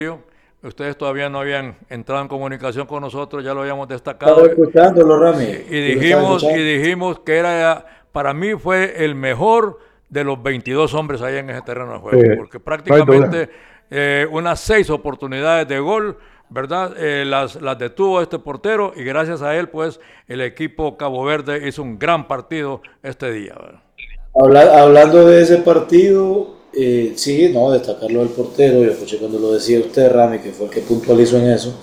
Ustedes todavía no habían entrado en comunicación con nosotros, ya lo habíamos destacado. Estaba escuchándolo, Rami. Y dijimos que era, para mí fue el mejor de los 22 hombres ahí en ese terreno de juego, porque prácticamente unas 6 oportunidades de gol, ¿verdad? Las detuvo este portero y gracias a él, pues, el equipo Cabo Verde hizo un gran partido este día, ¿verdad? Hablando de ese partido, sí, no, destacarlo del portero. Yo escuché cuando lo decía usted, Rami, que fue el que puntualizó en eso.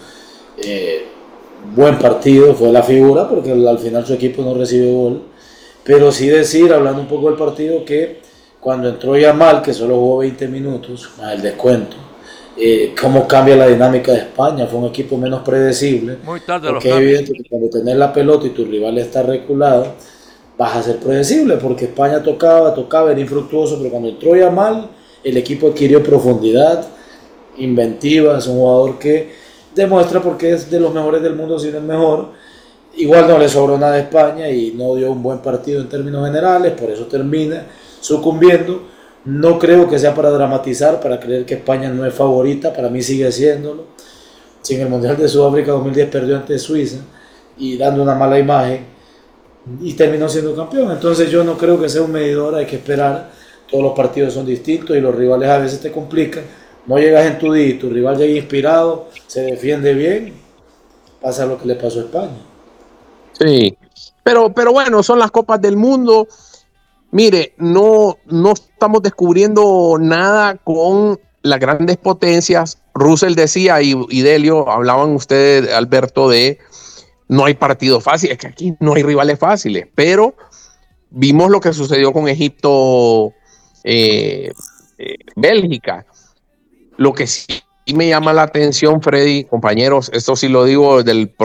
Buen partido, fue la figura, porque al final su equipo no recibió gol. Pero sí decir, hablando un poco del partido, que cuando entró Yamal, que solo jugó 20 minutos, más el descuento, cómo cambia la dinámica de España. Fue un equipo menos predecible. Muy tarde porque es evidente que cuando tenés la pelota y tu rival está reculado, vas a ser predecible, porque España tocaba, era infructuoso, pero cuando entró Yamal, el equipo adquirió profundidad, inventiva. Es un jugador que demuestra porque es de los mejores del mundo, si no el mejor. Igual no le sobró nada a España y no dio un buen partido en términos generales, por eso termina sucumbiendo. No creo que sea para dramatizar, para creer que España no es favorita, para mí sigue siéndolo. Si en el Mundial de Sudáfrica 2010 perdió ante Suiza y dando una mala imagen, y terminó siendo campeón. Entonces yo no creo que sea un medidor, hay que esperar. Todos los partidos son distintos y los rivales a veces te complican. No llegas en tu día y tu rival llega inspirado, se defiende bien, pasa lo que le pasó a España. Sí, pero bueno, son las Copas del Mundo. Mire, no estamos descubriendo nada con las grandes potencias. Russell decía, y Delio, hablaban ustedes, Alberto, de no hay partido fácil, es que aquí no hay rivales fáciles, pero vimos lo que sucedió con Egipto, Bélgica. Lo que sí me llama la atención, Freddy, compañeros, esto sí lo digo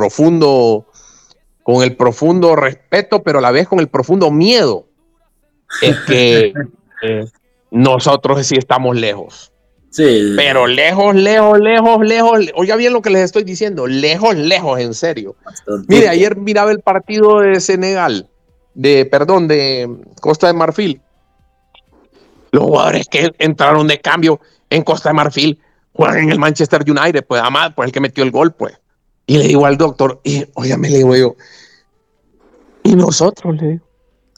con el profundo respeto, pero a la vez con el profundo miedo, es que nosotros sí estamos lejos. Sí. Pero lejos. Oiga bien lo que les estoy diciendo. Lejos, en serio. Mire, ayer miraba el partido de Senegal, de Costa de Marfil. Los jugadores que entraron de cambio en Costa de Marfil juegan en el Manchester United, pues además, pues el que metió el gol, pues. Y le digo al doctor, óigame, le digo yo, ¿y nosotros? Le digo.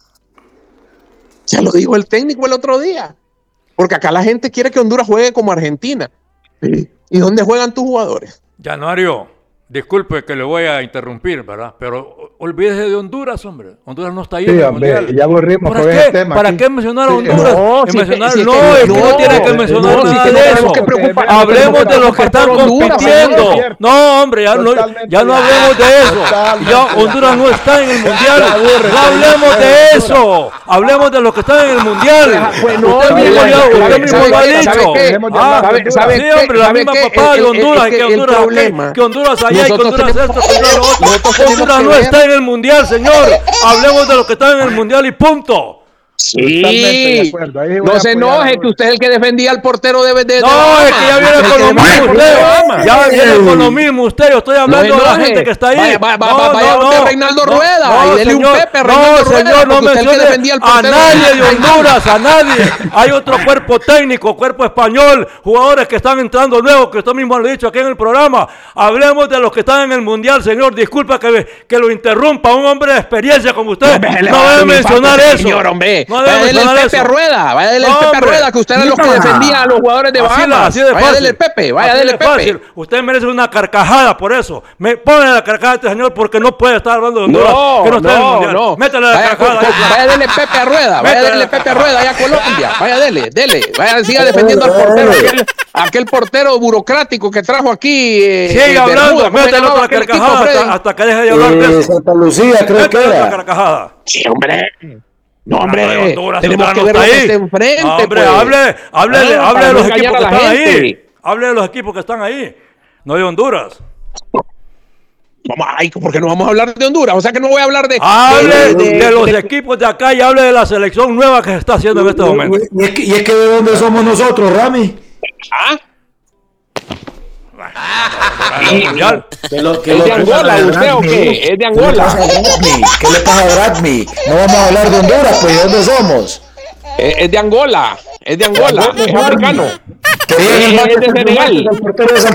Ya lo dijo el técnico el otro día. Porque acá la gente quiere que Honduras juegue como Argentina. Sí. ¿Y dónde juegan tus jugadores? Januario, disculpe que le voy a interrumpir, ¿verdad? Pero olvídese de Honduras, hombre. Honduras no está ahí en el Mundial. Ya aburrimos con ese tema. ¿Para qué mencionar a Honduras? No tiene que mencionar nada de eso. Hablemos de los que están compitiendo. No, hombre, ya no hablemos de eso. Ya Honduras no está en el Mundial. No hablemos de eso. Hablemos de los que están en el Mundial. Usted mismo lo ha dicho. Sí, hombre, la misma papada de Honduras. Que Honduras allá y que Honduras esto, que Honduras lo otro. Honduras no está en el Mundial, señor. Hablemos de los que están en el Mundial y punto. Sí, no se enoje, que usted es el que defendía al portero de No, es que ya viene con lo mismo usted. Ya viene con lo mismo usted. Yo estoy hablando de la gente que está ahí. Vaya usted, Reinaldo Rueda. Y dele un Pepe, no, señor, no mencione a nadie de Honduras, a nadie. Hay otro cuerpo técnico, cuerpo español, jugadores que están entrando nuevos, que usted mismo lo ha dicho aquí en el programa. Hablemos de los que están en el Mundial, señor. Disculpa que lo interrumpa un hombre de experiencia como usted. No debe mencionar eso. Señor, hombre. Vaya a darle el Pepe a Rueda, que usted era los que defendía a los jugadores de Bahamas. Vaya a darle el Pepe, Pepe. Usted merece una carcajada por eso. Me pone la carcajada a este señor porque no puede estar hablando de Honduras, que no está en el Mundial. Métale la carcajada. Vaya a darle Pepe a Rueda, allá a Colombia. Vaya, vaya, siga defendiendo al portero, aquel portero burocrático que trajo aquí. Sigue hablando, métale otra carcajada hasta que deje de hablar de eso. Santa Lucía, creo que era. Carcajada. Sí, hombre. No, hombre, tenemos que ver lo que está enfrente. No, hombre, pues. hable de los equipos que están ahí. Hable de los equipos que están ahí, no de Honduras. ¿Por qué no vamos a hablar de Honduras? O sea que no voy a hablar de... Hable de los equipos de acá y hable de la selección nueva que se está haciendo en este momento. Y es que ¿de dónde somos nosotros, Rami? ¿Es de Angola usted o qué? ¿Es de Angola? ¿Qué le pasa a Radmi? No vamos a hablar de Honduras, pues ¿de dónde somos? Es de Angola, es africano. Querían el Manchester United, el portero de San